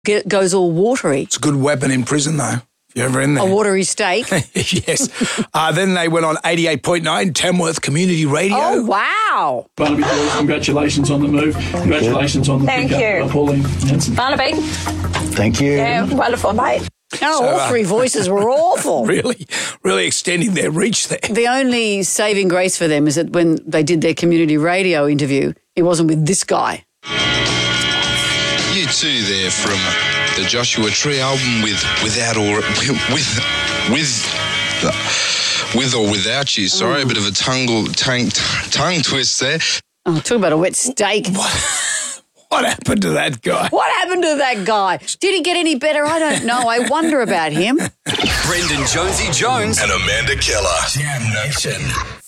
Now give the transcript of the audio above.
goes all watery. It's a good weapon in prison, though. If you're ever in there. A watery steak. Yes. Then they went on 88.9 Tamworth Community Radio. Oh, wow. Barnaby Boys, congratulations on the move. Congratulations on the pickup, Pauline Hanson. Barnaby. Thank you. Yeah, wonderful, mate. No, all three voices were awful. Really extending their reach there. The only saving grace for them is that when they did their community radio interview, it wasn't with this guy. You too there from the Joshua Tree album with or without you. Sorry, a bit of a tongue twist there. Oh, talk about a wet steak. What happened to that guy? What happened to that guy? Did he get any better? I don't know. I wonder about him. Brendan Jonesy Jones and Amanda Keller. Jam Nation.